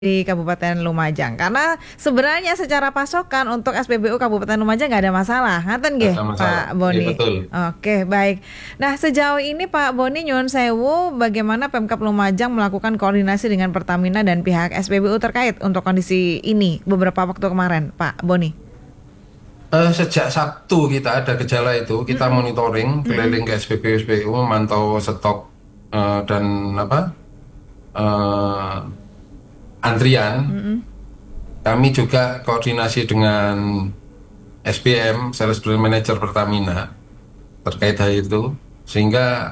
di Kabupaten Lumajang. Karena sebenarnya secara pasokan untuk SPBU Kabupaten Lumajang nggak ada masalah. Ngaten Nggak nggih, ada masalah. Pak Iya Boni. betul. Oke, baik. Nah, sejauh ini Pak Boni nyuwun sewu, bagaimana Pemkab Lumajang melakukan koordinasi dengan Pertamina dan pihak SPBU terkait untuk kondisi ini beberapa waktu kemarin, Pak Boni? Sejak Sabtu kita ada gejala itu, kita Mm-mm. monitoring Mm-mm. keliling ke SPBU SPBU, memantau stok dan apa eh, antrian. Mm-mm. Kami juga koordinasi dengan SPM, Sales Brand Manager Pertamina terkait hal itu, sehingga